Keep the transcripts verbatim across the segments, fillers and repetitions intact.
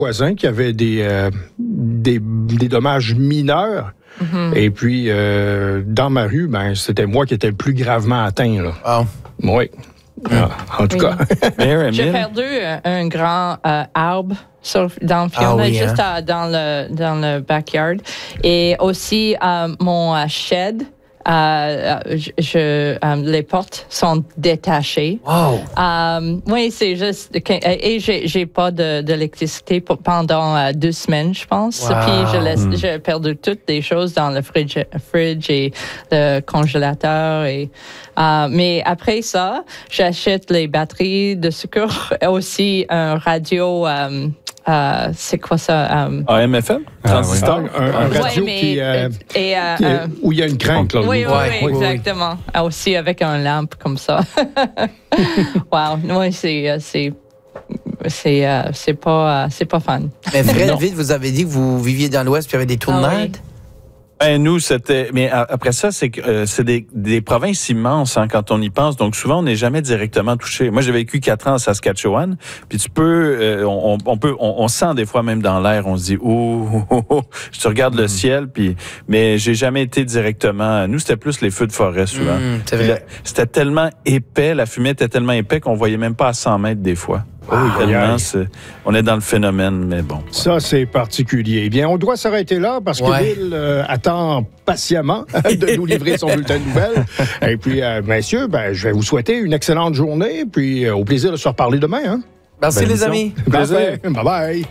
voisins qui avaient des, euh, des, des dommages mineurs. Mm-hmm. Et puis, euh, dans ma rue, ben, c'était moi qui étais le plus gravement atteint. Là. Oh. Oui. Ah, en tout oui. cas. J'ai perdu un grand euh, arbre sur, dans Fiona, ah oui, juste hein? à, dans, le, dans le backyard. Et aussi, euh, mon euh, shed. Euh, je, je euh, les portes sont détachées. Wow. Euh, oui, c'est juste et j'ai, j'ai pas de, d'électricité pour, pendant euh, deux semaines, je pense. Wow. Puis je laisse, mm. j'ai perdu toutes les choses dans le fridge, fridge et le congélateur. Et euh, mais après ça, j'achète les batteries de secours et aussi un radio. Euh, Euh, c'est quoi ça? Um... A M F M? Transistor? Ah, oui. un, un radio ouais, mais, qui, euh, et, euh, qui est, où il y a une crank. Là, oui, oui, oui, oui, exactement. Oui. Aussi avec un lampe comme ça. Wow. Oui, c'est... c'est... C'est, euh, c'est, pas, euh, c'est pas fun. Mais Fred, vite, vous avez dit que vous viviez dans l'Ouest puis il y avait des tournées. Ah, oui. Ben, nous, c'était. Mais après ça, c'est que euh, c'est des, des provinces immenses hein, quand on y pense. Donc, souvent, on n'est jamais directement touché. Moi, j'ai vécu quatre ans à Saskatchewan. Puis tu peux, euh, on, on peut, on, on sent des fois même dans l'air, on se dit, oh, oh, oh, oh. Je regarde mm. le ciel. Puis, mais j'ai jamais été directement. Nous, c'était plus les feux de forêt souvent. Mm, c'est vrai. Là, c'était tellement épais, la fumée était tellement épais qu'on voyait même pas à cent mètres des fois. Oh, tellement, c'est, on est dans le phénomène, mais bon. Ça, c'est particulier. Eh bien, on doit s'arrêter là parce que ouais. Bill euh, attend patiemment de nous livrer son bulletin de nouvelles. Et puis, euh, messieurs, ben, je vais vous souhaiter une excellente journée, puis euh, au plaisir de se reparler demain. Hein? Merci, les amis. Plaisir. Bye-bye.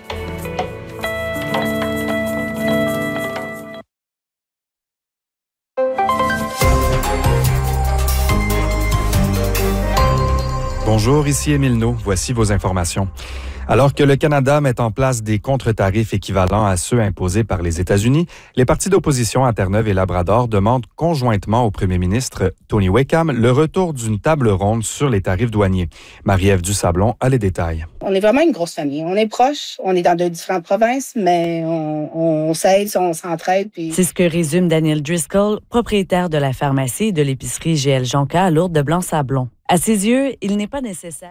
Bonjour, ici Émile Naud. Voici vos informations. Alors que le Canada met en place des contre-tarifs équivalents à ceux imposés par les États-Unis, les partis d'opposition à Terre-Neuve et Labrador demandent conjointement au premier ministre Tony Wakeham le retour d'une table ronde sur les tarifs douaniers. Marie-Ève Dusablon a les détails. On est vraiment une grosse famille. On est proches, on est dans de différentes provinces, mais on, on s'aide, on s'entraide. Puis... C'est ce que résume Daniel Driscoll, propriétaire de la pharmacie et de l'épicerie G L Jonca à Lourdes de Blanc-Sablon. À ses yeux, il n'est pas nécessaire.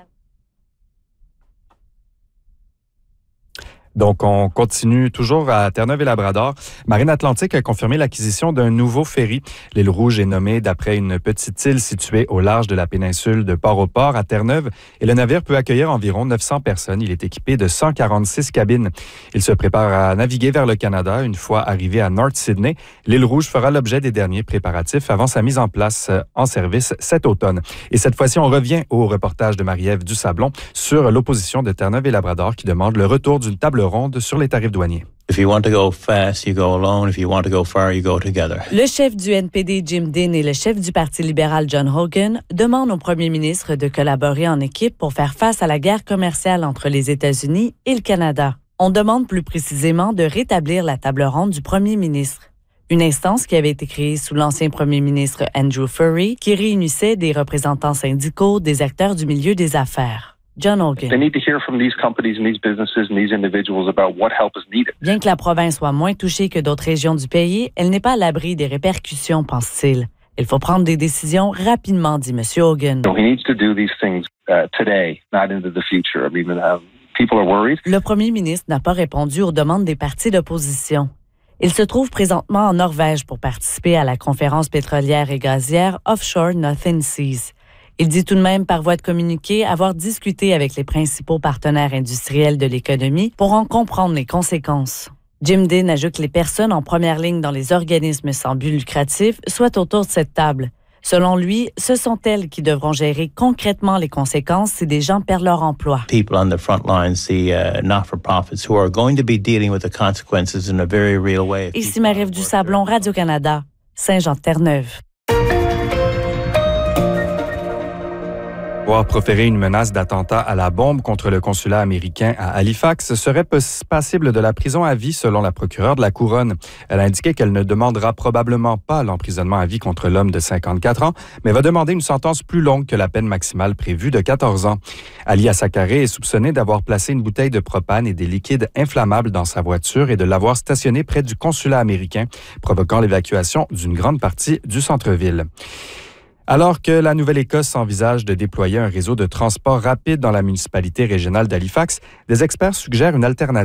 Donc, on continue toujours à Terre-Neuve et Labrador. Marine Atlantique a confirmé l'acquisition d'un nouveau ferry. L'île Rouge est nommée d'après une petite île située au large de la péninsule de Port-au-Port à Terre-Neuve. Et le navire peut accueillir environ neuf cents personnes. Il est équipé de cent quarante-six cabines. Il se prépare à naviguer vers le Canada une fois arrivé à North Sydney. L'île Rouge fera l'objet des derniers préparatifs avant sa mise en place en service cet automne. Et cette fois-ci, on revient au reportage de Marie-Ève Dusablon sur l'opposition de Terre-Neuve et Labrador qui demande le retour d'une table ronde sur les tarifs douaniers. If you want to go fast, you go alone. If you want to go far, you go together. Le chef du N P D, Jim Dean, et le chef du Parti libéral, John Hogan, demandent au premier ministre de collaborer en équipe pour faire face à la guerre commerciale entre les États-Unis et le Canada. On demande plus précisément de rétablir la table ronde du premier ministre. Une instance qui avait été créée sous l'ancien premier ministre Andrew Furey, qui réunissait des représentants syndicaux, des acteurs du milieu des affaires. John Hogan. They need to hear from these companies and these businesses and these individuals about what help is needed. Bien que la province soit moins touchée que d'autres régions du pays, elle n'est pas à l'abri des répercussions, pense-t-il. Il faut prendre des décisions rapidement, dit M. Hogan. So he needs to do these things uh, today, not into the future. I mean, uh, people are worried. Le premier ministre n'a pas répondu aux demandes des partis d'opposition. Il se trouve présentement en Norvège pour participer à la conférence pétrolière et gazière Offshore Northern Seas. Il dit tout de même par voie de communiqué avoir discuté avec les principaux partenaires industriels de l'économie pour en comprendre les conséquences. Jim Dean ajoute que les personnes en première ligne dans les organismes sans but lucratif soient autour de cette table. Selon lui, ce sont elles qui devront gérer concrètement les conséquences si des gens perdent leur emploi. People on the front lines, the uh, not-for-profits who are going to be dealing with the consequences in a very real way. Ici Marie-Ève Dusablon, Radio-Canada, Saint-Jean-de-Terre-Neuve. Avoir proféré une menace d'attentat à la bombe contre le consulat américain à Halifax serait passible de la prison à vie selon la procureure de la Couronne. Elle a indiqué qu'elle ne demandera probablement pas l'emprisonnement à vie contre l'homme de cinquante-quatre ans, mais va demander une sentence plus longue que la peine maximale prévue de quatorze ans. Ali Assakaré est soupçonné d'avoir placé une bouteille de propane et des liquides inflammables dans sa voiture et de l'avoir stationné près du consulat américain, provoquant l'évacuation d'une grande partie du centre-ville. Alors que la Nouvelle-Écosse envisage de déployer un réseau de transport rapide dans la municipalité régionale d'Halifax, des experts suggèrent une alternative